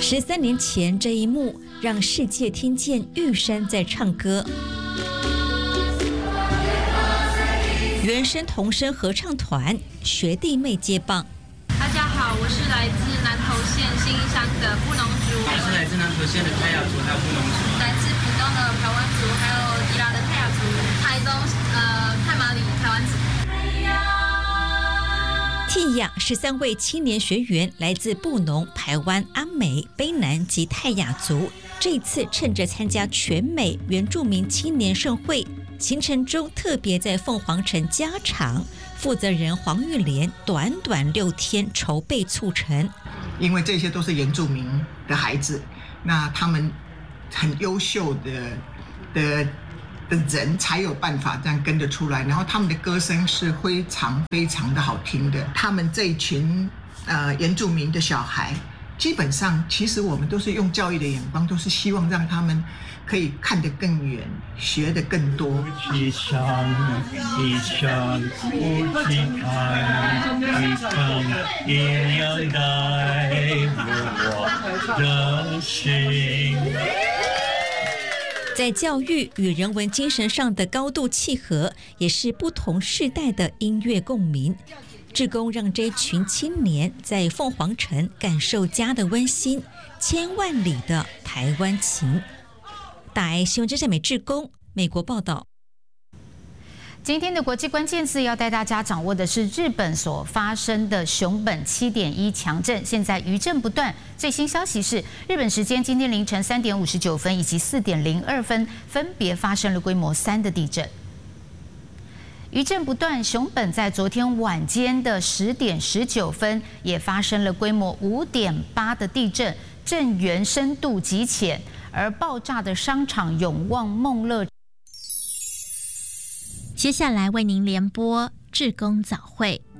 13年前这一幕让世界听见玉山在唱歌。原声童声合唱团学弟妹接棒。 大家好，我是来自南投县信义乡的布农族， 我是来自南投县的泰雅族还有布农族， 来自屏东的排湾族，还有宜兰的泰雅族，台东太麻里排湾族。 蒂雅13位青年学员来自布农、排湾、阿美、卑南及泰雅族。这次趁着参加全美原住民青年盛会，行程中特别在凤凰城加场，负责人黄玉莲短6天筹备促成。 因为这些都是原住民的孩子，那他们很优秀的人才有办法这样跟得出来，然后他们的歌声是非常非常的好听的。他们这一群原住民的小孩，基本上其实我们都是用教育的眼光，都是希望让他们可以看得更远，学得更多。 一唱一唱不期盼，一唱也要带入我的心。 在教育与人文精神上的高度契合，也是不同世代的音乐共鸣。志工让这群青年在凤凰城感受家的温馨，千万里的台湾情。大爱新闻之声美志工美国报道。 今天的国际关键字要带大家掌握的是日本所发生的熊本7.1强震，现在余震不断。最新消息是，日本时间今天凌晨3点59分以及4点02分，分别发生了规模3的地震。余震不断，熊本在昨天晚间的10点19分也发生了规模5.8的地震，震源深度极浅，而爆炸的商场永旺梦乐。 接下来为您联播志工早会。